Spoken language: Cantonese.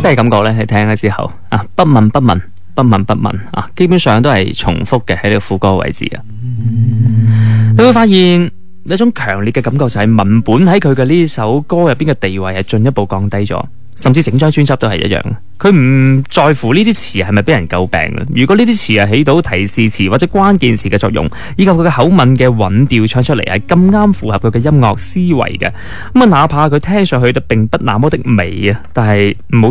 咩感覺呢？你聽咗之後啊，不問不問，不問不問啊，基本上都係重複嘅喺呢個副歌位置啊。你會發現有一種強烈嘅感覺，就係文本喺佢嘅呢首歌入邊嘅地位係進一步降低咗，甚至整張專輯都係一樣。佢唔在乎呢啲詞係咪俾人詬病嘅，如果呢啲詞係起到提示詞或者關鍵詞嘅作用，以及佢嘅口吻嘅韻調唱出嚟係咁啱符合佢嘅音樂思維嘅，咁啊哪怕佢聽上去都並不那麼的美啊，但係唔好